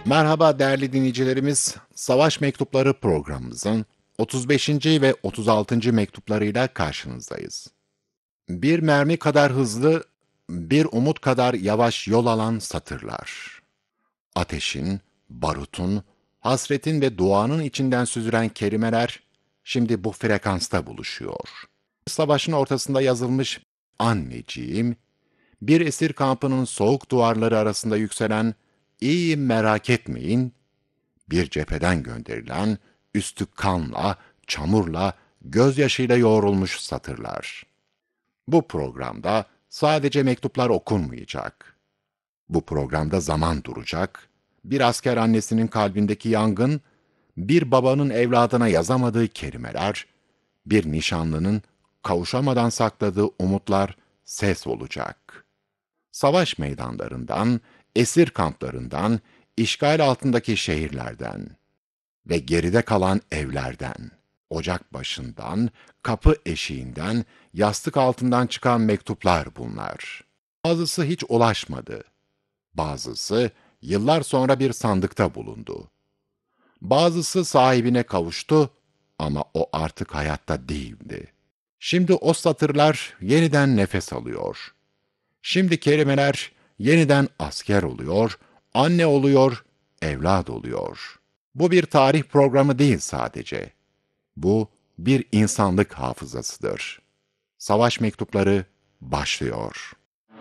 Merhaba değerli dinleyicilerimiz, Savaş Mektupları programımızın 35. ve 36. mektuplarıyla karşınızdayız. Bir mermi kadar hızlı, bir umut kadar yavaş yol alan satırlar. Ateşin, barutun, hasretin ve duanın içinden süzülen kelimeler şimdi bu frekansta buluşuyor. Savaşın ortasında yazılmış anneciğim, bir esir kampının soğuk duvarları arasında yükselen "İyiyim merak etmeyin" bir cepheden gönderilen, üstü kanla, çamurla, gözyaşıyla yoğrulmuş satırlar. Bu programda sadece mektuplar okunmayacak. Bu programda zaman duracak, bir asker annesinin kalbindeki yangın, bir babanın evladına yazamadığı kelimeler, bir nişanlının kavuşamadan sakladığı umutlar ses olacak. Savaş meydanlarından, esir kamplarından, işgal altındaki şehirlerden ve geride kalan evlerden, ocak başından, kapı eşiğinden, yastık altından çıkan mektuplar bunlar. Bazısı hiç ulaşmadı. Bazısı yıllar sonra bir sandıkta bulundu. Bazısı sahibine kavuştu ama o artık hayatta değildi. Şimdi o satırlar yeniden nefes alıyor. Şimdi kelimeler yeniden asker oluyor, anne oluyor, evlat oluyor. Bu bir tarih programı değil sadece. Bu bir insanlık hafızasıdır. Savaş mektupları başlıyor.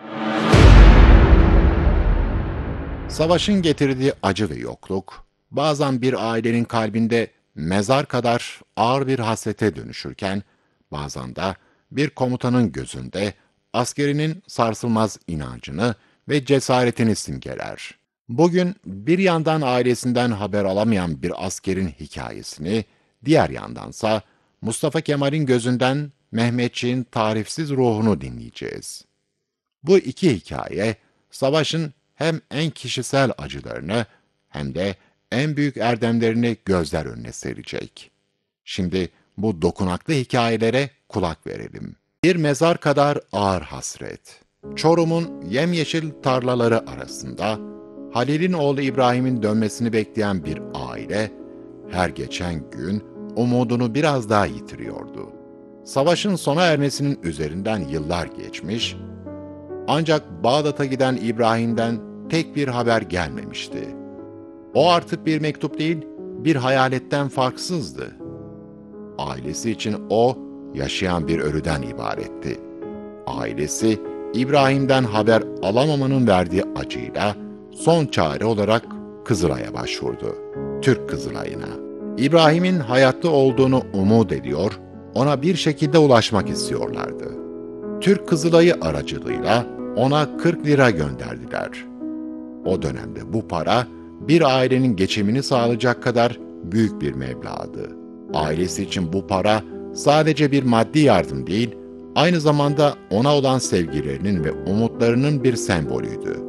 Savaşın getirdiği acı ve yokluk, bazen bir ailenin kalbinde mezar kadar ağır bir hasrete dönüşürken, bazen de bir komutanın gözünde askerinin sarsılmaz inancını ve cesaretini simgeler. Bugün bir yandan ailesinden haber alamayan bir askerin hikayesini, diğer yandansa Mustafa Kemal'in gözünden Mehmetçiğin tarifsiz ruhunu dinleyeceğiz. Bu iki hikaye, savaşın hem en kişisel acılarını hem de en büyük erdemlerini gözler önüne serecek. Şimdi bu dokunaklı hikayelere kulak verelim. Bir mezar kadar ağır hasret. Çorum'un yemyeşil tarlaları arasında Halil'in oğlu İbrahim'in dönmesini bekleyen bir aile, her geçen gün umudunu biraz daha yitiriyordu. Savaşın sona ermesinin üzerinden yıllar geçmiş, ancak Bağdat'a giden İbrahim'den tek bir haber gelmemişti. O artık bir mektup değil, bir hayaletten farksızdı. Ailesi için o, yaşayan bir ölüden ibaretti. Ailesi, İbrahim'den haber alamamanın verdiği acıyla son çare olarak Kızılay'a başvurdu. Türk Kızılay'ına. İbrahim'in hayatta olduğunu umut ediyor, ona bir şekilde ulaşmak istiyorlardı. Türk Kızılay'ı aracılığıyla ona 40 lira gönderdiler. O dönemde bu para, bir ailenin geçimini sağlayacak kadar büyük bir meblağdı. Ailesi için bu para sadece bir maddi yardım değil, aynı zamanda ona olan sevgilerinin ve umutlarının bir sembolüydü.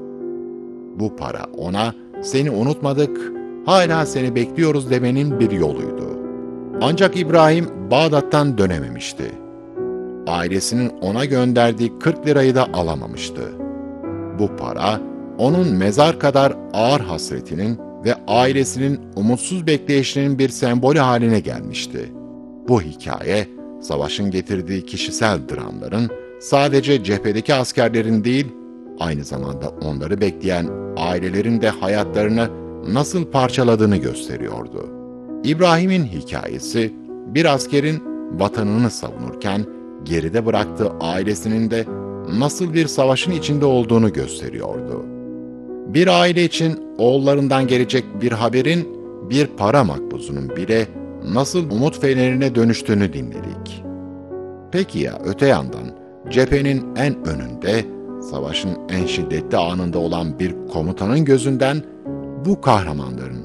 Bu para ona, seni unutmadık, hala seni bekliyoruz demenin bir yoluydu. Ancak İbrahim Bağdat'tan dönememişti. Ailesinin ona gönderdiği 40 lirayı da alamamıştı. Bu para, onun mezar kadar ağır hasretinin ve ailesinin umutsuz bekleyişinin bir sembolü haline gelmişti. Bu hikaye, savaşın getirdiği kişisel dramların sadece cephedeki askerlerin değil, aynı zamanda onları bekleyen ailelerin de hayatlarını nasıl parçaladığını gösteriyordu. İbrahim'in hikayesi, bir askerin vatanını savunurken geride bıraktığı ailesinin de nasıl bir savaşın içinde olduğunu gösteriyordu. Bir aile için oğullarından gelecek bir haberin, bir para makbuzunun bile nasıl umut fenerine dönüştüğünü dinledik. Peki ya öte yandan cephenin en önünde, savaşın en şiddetli anında olan bir komutanın gözünden bu kahramanların